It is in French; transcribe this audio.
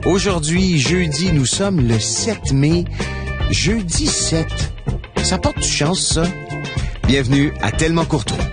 Aujourd'hui, jeudi, nous sommes le 7 mai. Jeudi 7. Ça porte chance, ça. Bienvenue à Tellement Courtois.